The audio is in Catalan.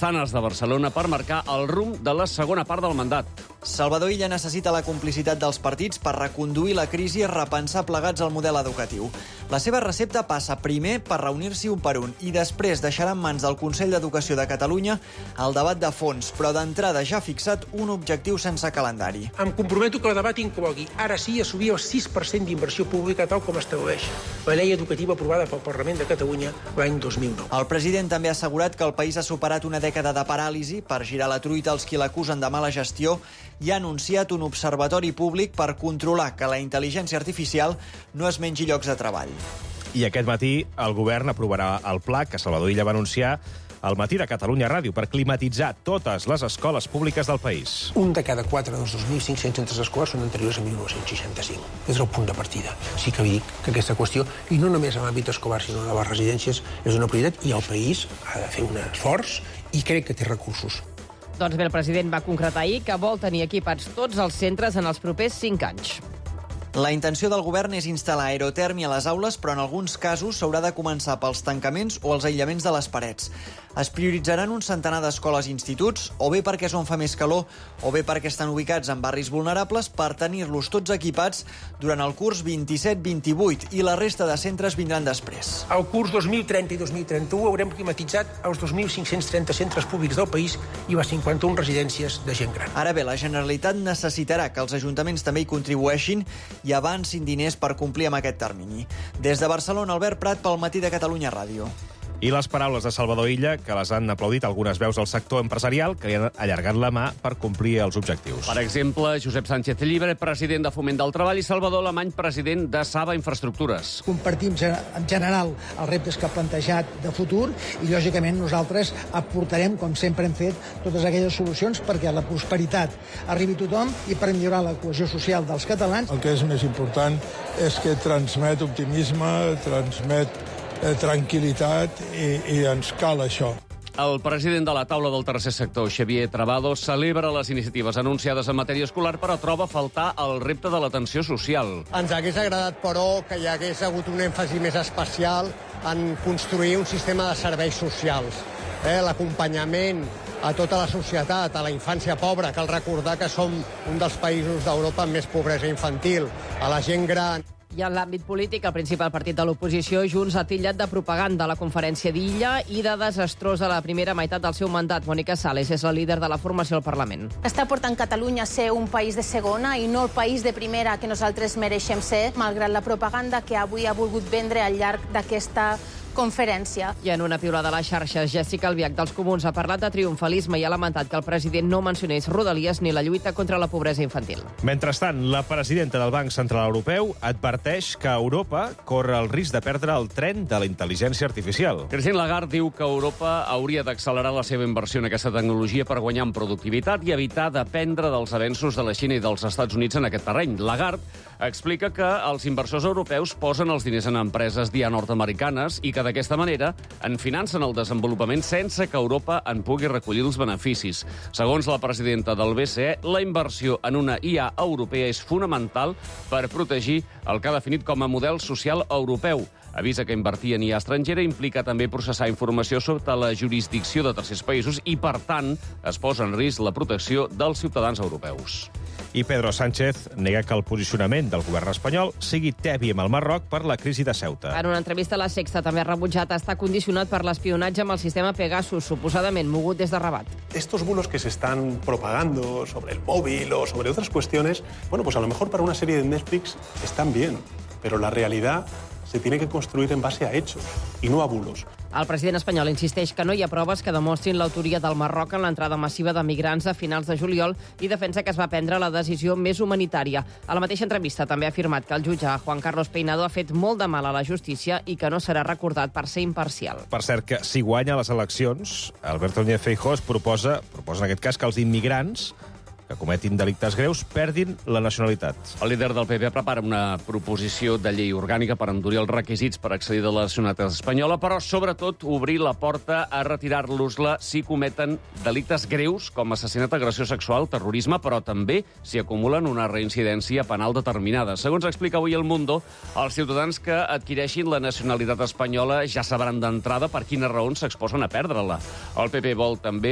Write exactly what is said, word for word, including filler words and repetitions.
manifestants de Barcelona per marcar el rumb de la segona part del mandat. Salvador Illa necessita la complicitat dels partits per reconduir la crisi i repensar plegats el model educatiu. La seva recepta passa primer per reunir-s'hi un per un i després deixarà en mans del Consell d'Educació de Catalunya el debat de fons, però d'entrada ja ha fixat un objectiu sense calendari. Em comprometo que el debat inclogui, ara sí, assumir el sis per cent d'inversió pública tal com estableix la llei educativa aprovada pel Parlament de Catalunya l'any dos mil nou. El president també ha assegurat que el país ha superat una dècada de paràlisi per girar la truita als qui l'acusen de mala gestió i ha anunciat un observatori públic per controlar que la intel·ligència artificial no es mengi llocs de treball. I aquest matí el govern aprovarà el pla que Salvador Illa va anunciar al matí de Catalunya Ràdio per climatitzar totes les escoles públiques del país. Un de cada quatre dels dos mil cinc-cents centres escolars són anteriors a dinou seixanta-cinc. És el punt de partida. Sí que dic que aquesta qüestió, i no només en l'àmbit escolar, sinó de les residències, és una prioritat i el país ha de fer un esforç i crec que té recursos. Doncs bé, el president va concretar ahir que vol tenir equipats tots els centres en els propers cinc anys. La intenció del govern és instal·lar aerotèrmia a les aules, però en alguns casos s'haurà de començar pels tancaments o els aïllaments de les parets. Es prioritzaran un centenar d'escoles i instituts, o bé perquè és on fa més calor, o bé perquè estan ubicats en barris vulnerables, per tenir-los tots equipats durant el curs vint-i-set vint-i-vuit, i la resta de centres vindran després. Al curs dos mil trenta i dos mil trenta-u haurem climatitzat els dos mil cinc-cents trenta centres públics del país i les cinquanta-una residències de gent gran. Ara bé, la Generalitat necessitarà que els ajuntaments també hi contribueixin i avancin diners per complir amb aquest termini. Des de Barcelona, Albert Prat, pel Matí de Catalunya Ràdio. I les paraules de Salvador Illa, que les han aplaudit algunes veus del sector empresarial, que li han allargat la mà per complir els objectius. Per exemple, Josep Sánchez Llibre, president de Foment del Treball, i Salvador Alemany, president de Saba Infraestructures. Compartim en general els reptes que ha plantejat de futur i, lògicament, nosaltres aportarem, com sempre hem fet, totes aquelles solucions perquè la prosperitat arribi a tothom i per millorar la cohesió social dels catalans. El que és més important és que transmet optimisme, transmet tranquil·litat i, i ens cal això. El president de la taula del tercer sector, Xavier Trabado, celebra les iniciatives anunciades en matèria escolar, però troba a faltar el repte de l'atenció social. Ens hagués agradat, però, que hi hagués hagut un èmfasi més especial en construir un sistema de serveis socials. Eh, l'acompanyament a tota la societat, a la infància pobra. Cal recordar que som un dels països d'Europa amb més pobresa infantil, a la gent gran. I en l'àmbit polític, el principal partit de l'oposició, Junts, ha titllat de propaganda la conferència d'Illa i de desastrosa la primera meitat del seu mandat. Mònica Sales és la líder de la formació al Parlament. Està portant Catalunya a ser un país de segona i no el país de primera que nosaltres mereixem ser, malgrat la propaganda que avui ha volgut vendre al llarg d'aquesta conferència. I en una piulada a les xarxes, Jessica Albiach dels Comuns ha parlat de triomfalisme i ha lamentat que el president no mencionés Rodalies ni la lluita contra la pobresa infantil. Mentrestant, la presidenta del Banc Central Europeu adverteix que Europa corre el risc de perdre el tren de la intel·ligència artificial. Christine Lagarde diu que Europa hauria d'accelerar la seva inversió en aquesta tecnologia per guanyar en productivitat i evitar dependre dels avenços de la Xina i dels Estats Units en aquest terreny. Lagarde explica que els inversors europeus posen els diners en empreses dia nord-americanes i que d'aquesta manera en financen el desenvolupament sense que Europa en pugui recollir els beneficis. Segons la presidenta del B C E, la inversió en una I A europea és fonamental per protegir el que ha definit com a model social europeu. Avisa que invertir en I A estrangera implica també processar informació sobre la jurisdicció de tercers països i, per tant, es posa en risc la protecció dels ciutadans europeus. I Pedro Sánchez nega que el posicionament del govern espanyol sigui tebi amb el Marroc per la crisi de Ceuta. En una entrevista a La Sexta també ha rebutjat estar condicionat per l'espionatge amb el sistema Pegasus, suposadament mogut des de Rabat. Estos bulos que se están propagando sobre el móvil o sobre otras cuestiones, bueno, pues a lo mejor para una serie de Netflix están bien, pero la realidad se tiene que construir en base a hechos y no a bulos. El president espanyol insisteix que no hi ha proves que demostrin l'autoria del Marroc en l'entrada massiva de migrants a finals de juliol i defensa que es va prendre la decisió més humanitària. A la mateixa entrevista també ha afirmat que el jutge Juan Carlos Peinado ha fet molt de mal a la justícia i que no serà recordat per ser imparcial. Per cert, que si guanya les eleccions, Alberto Núñez Feijóo es proposa, proposa en aquest cas que els immigrants que cometin delictes greus perdin la nacionalitat. El líder del P P prepara una proposició de llei orgànica per endurir els requisits per accedir a la nacionalitat espanyola, però sobretot obrir la porta a retirar-los-la si cometen delictes greus com assassinat, agressió sexual, terrorisme, però també si acumulen una reincidència penal determinada. Segons explica avui El Mundo, els ciutadans que adquireixin la nacionalitat espanyola ja sabran d'entrada per quines raons s'exposen a perdre-la. El P P vol també